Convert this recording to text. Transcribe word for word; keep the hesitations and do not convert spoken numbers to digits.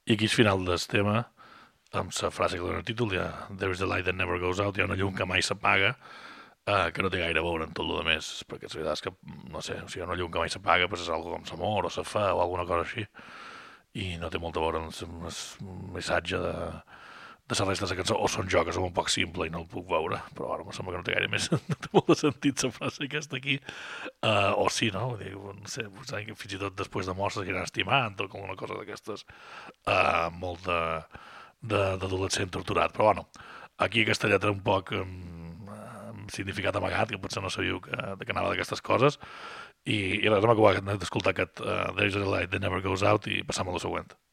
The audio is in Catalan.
I aquí és final del tema, amb la frase que dona el títol, ja, There is a light that never goes out, hi ha una llum que mai s'apaga, uh, que no té gaire a veure amb tot el més, perquè la veritat és que, no sé, o sigui, una llum que mai s'apaga pues és algo com l'amor o la fe o alguna cosa així, i no té molt a veure amb el missatge de, de la resta de la cançó, o són jo que som un poc simple i no el puc veure, però ara em sembla que no té gaire més, no té molt de sentit la frase aquesta aquí, uh, o sí, no? Vull dir, no sé, fins i tot després de mort seguiran estimant o com una cosa d'aquestes, uh, molt de d'adolescent torturat, però bueno, aquí aquesta lletra un poc amb, amb significat amagat, que potser no sabíeu que, que anava d'aquestes coses, i, i res, hem acabat d'escoltar aquest uh, There is a light that never goes out i passam a la següent.